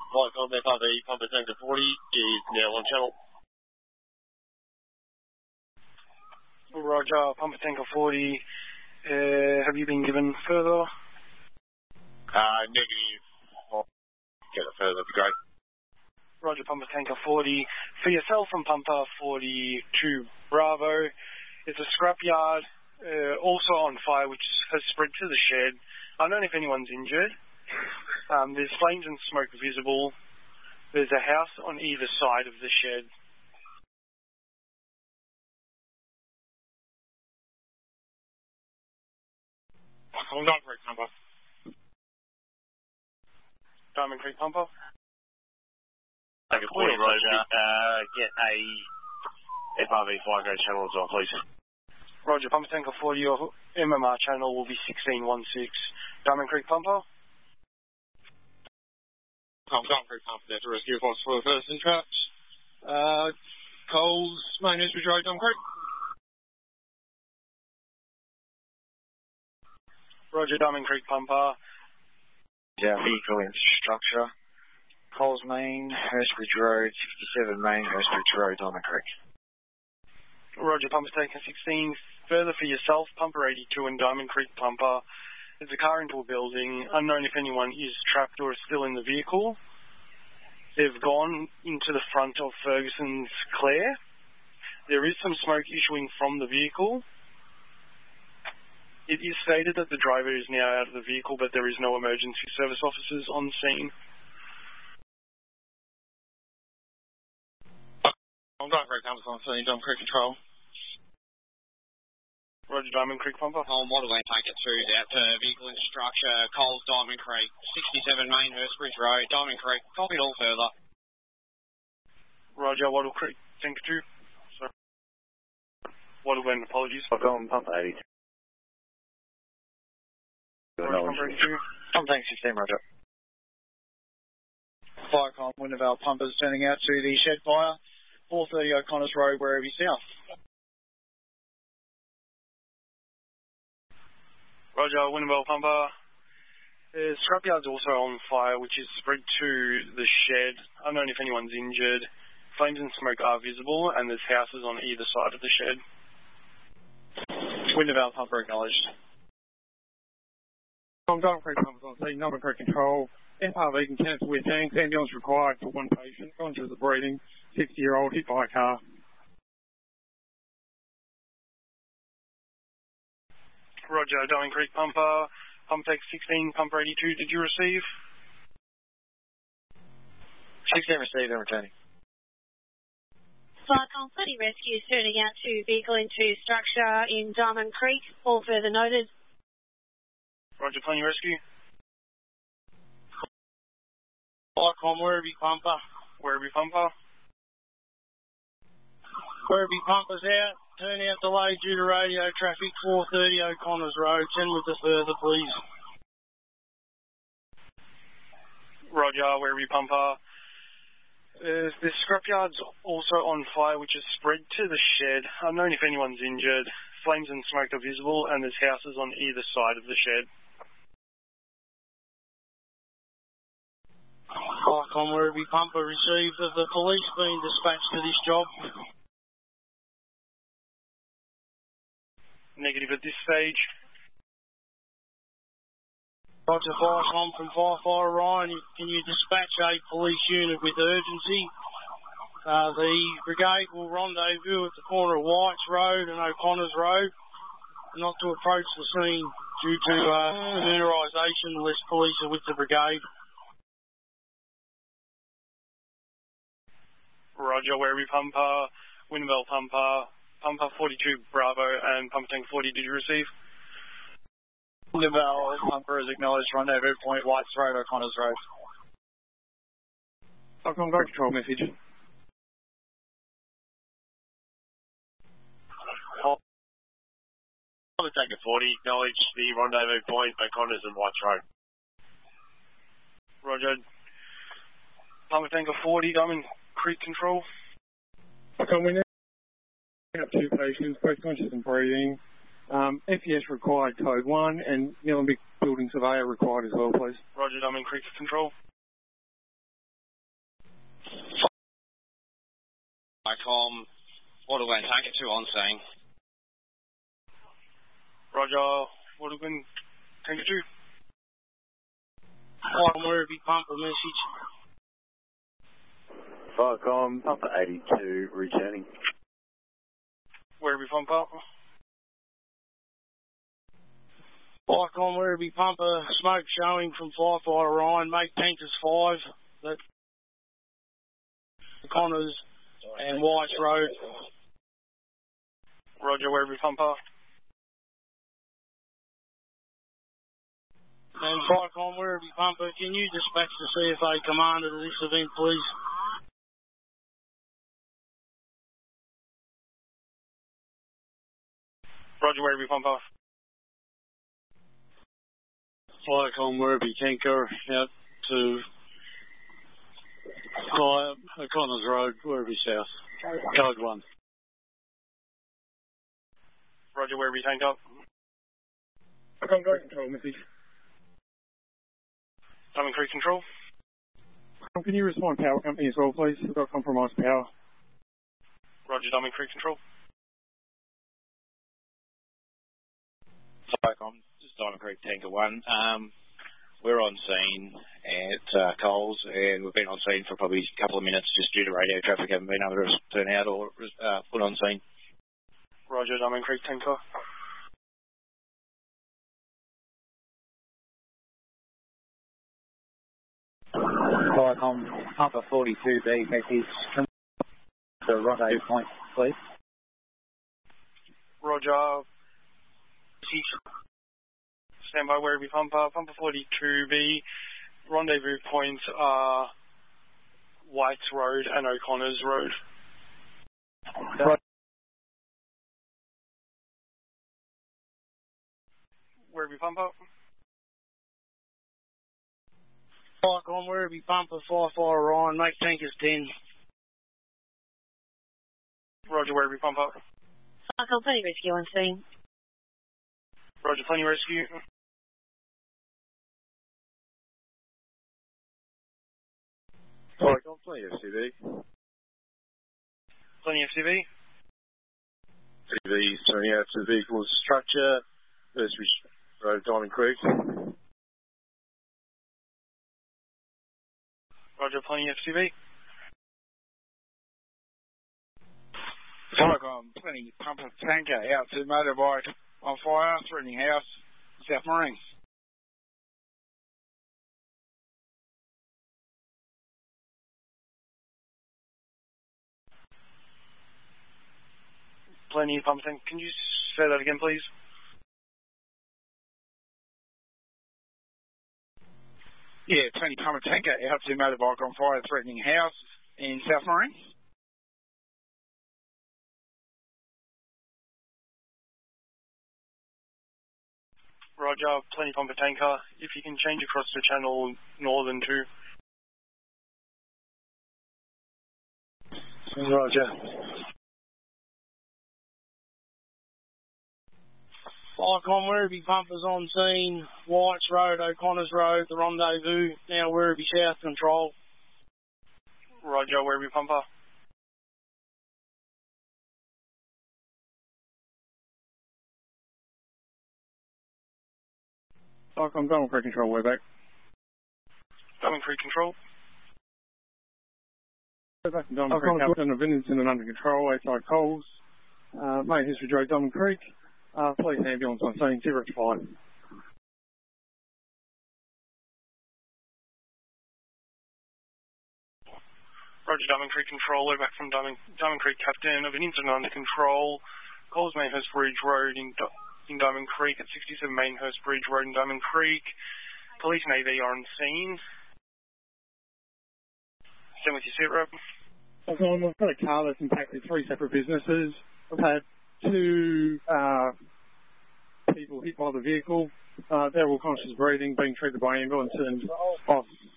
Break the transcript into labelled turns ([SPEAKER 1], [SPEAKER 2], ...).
[SPEAKER 1] Flight on FRV, Pumper Tanker 40 is now on channel.
[SPEAKER 2] Roger, Pumper Tanker 40. Have you been given further?
[SPEAKER 1] Negative. I'll get it further, that'd be great.
[SPEAKER 2] Roger, Pumper Tanker 40. For yourself and Pumper 42 Bravo, it's a scrapyard also on fire which has spread to the shed. Unknown if anyone's injured. There's flames and smoke visible. There's a house on either side of the shed.
[SPEAKER 1] I'm Diamond Creek Pumper.
[SPEAKER 2] Diamond Creek Pumper.
[SPEAKER 1] Take a 40 Roger. Get a FRV fire go channel as well, please.
[SPEAKER 2] Roger, Pumper Tanker 40, your MMR channel will be 1616. Diamond Creek Pumper.
[SPEAKER 1] I'm Diamond Creek Pumper there to rescue a for the first entrance. Coles, main Esbridge Road, Diamond Creek.
[SPEAKER 2] Roger, Diamond Creek Pumper.
[SPEAKER 3] Yeah, vehicle infrastructure. Coles Main, Hurstbridge Road, 67 Main, Hurstbridge Road, Diamond Creek.
[SPEAKER 2] Roger, Pumper Tanker 16. Further for yourself, Pumper 82 and Diamond Creek Pumper. There's a car into a building. Unknown if anyone is trapped or is still in the vehicle. They've gone into the front of Ferguson's Clare. There is some smoke issuing from the vehicle. It is stated that the driver is now out of the vehicle, but there is no emergency service officers on scene.
[SPEAKER 1] I'm Diamond Creek Pumper on scene, Diamond Creek Control.
[SPEAKER 2] Roger, Diamond Creek Pumper.
[SPEAKER 1] I'll model and take it through out to vehicle infrastructure, Coles, Diamond Creek, 67 Main, Hurstbridge Road, Diamond Creek. Copy it all further.
[SPEAKER 2] Roger, Wattle Creek, Tanker 2. Sorry. Wattle Glen, apologies.
[SPEAKER 3] I've gone Pumper 82.
[SPEAKER 2] Roger, Pumper 82.
[SPEAKER 3] Pumper Tank 16, Roger.
[SPEAKER 4] Firecom, Wintervale Pumpers turning out to the shed fire, 430 O'Connors Road, Werribee South.
[SPEAKER 2] Roger, Wintervale Pumper. The scrapyard's also on fire, which is spread to the shed. Unknown if anyone's injured. Flames and smoke are visible, and there's houses on either side of the shed.
[SPEAKER 4] Wintervale Pumper acknowledged.
[SPEAKER 5] I'm Diamond Creek Pumper on scene, Diamond Creek Control. FRV can cancel with tanks. Ambulance required for one patient. Gone through the breathing. 60-year-old hit by a car.
[SPEAKER 2] Roger, Diamond Creek Pumper. Pump Tech 16, Pumper 82, did you receive?
[SPEAKER 3] 16 received and returning.
[SPEAKER 6] Firecom 30 rescues turning out to vehicle into structure in Diamond Creek. All further noted.
[SPEAKER 2] Roger, plenty rescue.
[SPEAKER 1] Firecom, Werribee Pumper.
[SPEAKER 2] Werribee Pumper.
[SPEAKER 1] Werribee Pumper's out. Turn out delayed due to radio traffic, 430 O'Connors Road. Send with us further, please.
[SPEAKER 2] Roger, Werribee Pumper. The scrapyard's also on fire, which has spread to the shed. Unknown if anyone's injured. Flames and smoke are visible, and there's houses on either side of the shed.
[SPEAKER 1] Firecom, Werribee Pumper received. Have the police been dispatched to this job?
[SPEAKER 2] Negative at this stage.
[SPEAKER 1] Roger, Firecom from Firefighter Ryan. Can you dispatch a police unit with urgency? The brigade will rendezvous at the corner of Whites Road and O'Connors Road, not to approach the scene due to familiarisation unless police are with the brigade.
[SPEAKER 2] Roger, Werribee Pumper, Wintervale Pumper, Pumper 42 Bravo and Pumper Tank 40, did you receive?
[SPEAKER 4] Wintervale Pumper is acknowledged, rendezvous point, Whites Road, O'Connors Road.
[SPEAKER 5] I've gone back control message.
[SPEAKER 1] Pumper Tanker 40, acknowledge the rendezvous point, O'Connors and Whites Road.
[SPEAKER 2] Roger. Pumper Tanker 40, Diamond Creek Control.
[SPEAKER 5] Okay, we now have two patients, both conscious and breathing. FES required code 1 and Nillumbik building surveyor required as well, please.
[SPEAKER 2] Roger, Diamond Creek Control.
[SPEAKER 7] Viacom, Waterway Tanker 2 on scene.
[SPEAKER 2] Roger, Waterway Tanker 2.
[SPEAKER 1] Viacom, Werribee Pumper message.
[SPEAKER 8] Viacom, Pumper 82, returning.
[SPEAKER 2] Werribee Pumper.
[SPEAKER 1] Viacom, Werribee Pumper, smoke showing from Firefighter Ryan, make tankers 5. That's Connors and Whites Road.
[SPEAKER 2] Roger, Werribee Pumper.
[SPEAKER 1] And Viacom, Werribee Pumper, can you dispatch the CFA commander to this event, please?
[SPEAKER 2] Roger, Werribee Pumper.
[SPEAKER 9] Viacom, Werribee Tanker out to O'Connor's Road, Werribee South. Code 1.
[SPEAKER 2] Roger, Werribee Tanker.
[SPEAKER 5] I've got control, Missy.
[SPEAKER 2] Diamond Creek Control.
[SPEAKER 5] Can you respond power company as well, please? We've got compromised power.
[SPEAKER 2] Roger, Diamond Creek Control.
[SPEAKER 10] Viacom, just Diamond Creek Tanker 1. We're on scene at Coles, and we've been on scene for probably a couple of minutes just due to radio traffic. Haven't been able to turn out or put on scene.
[SPEAKER 2] Roger, Diamond Creek Tanker.
[SPEAKER 3] Viacom, Pumper 42B, message to rendezvous point, please.
[SPEAKER 2] Roger. Stand by, Werribee Pumper. Pumper 42B. Rendezvous points are Whites Road and O'Connor's Road. Werribee Pumper.
[SPEAKER 1] Viacom, Werribee Pumper, Firefighter Ryan, make tankers 10.
[SPEAKER 2] Roger, Werribee Pumper.
[SPEAKER 6] Viacom, plenty rescue on scene.
[SPEAKER 2] Roger, plenty rescue.
[SPEAKER 8] Viacom, plenty FCV.
[SPEAKER 2] Plenty FCV.
[SPEAKER 8] TV turning out to vehicle structure, First Road, Diamond Creek.
[SPEAKER 2] Roger, plenty FCV.
[SPEAKER 4] Viacom, plenty Pumper Tanker out to motorbike on fire, threatening house, South Marine.
[SPEAKER 2] Plenty Pumper Tanker. Can you say that again, please?
[SPEAKER 4] Yeah, plenty Pumper Tanker out to motorbike on fire, threatening house in South Marine.
[SPEAKER 2] Roger, plenty Pumper Tanker. If you can change across to channel Northern 2.
[SPEAKER 9] Roger.
[SPEAKER 1] Viacom, Werribee Pumpers on scene, Whites Road, O'Connor's Road, the rendezvous, now Werribee South Control.
[SPEAKER 2] Roger, Werribee Pumper.
[SPEAKER 5] Viacom, Diamond Creek Control, we're back.
[SPEAKER 2] Diamond Creek Control.
[SPEAKER 5] We're back from Diamond Creek, Captain of Vincenton and under control, outside Coles. Main history drove Diamond Creek. Police ambulance on scene, 0 to 5.
[SPEAKER 2] Roger, Diamond Creek Control. We're back from Diamond Creek, Captain of an incident under control. Coles Mainhurst Bridge Road in Diamond Creek at 67 Mainhurst Bridge Road in Diamond Creek. Police and AV are on scene. Stand with your seat rep.
[SPEAKER 5] Okay, we've got a car that's impacted 3 separate businesses. We've had 2 people hit by the vehicle. They're all conscious breathing, being treated by ambulance and off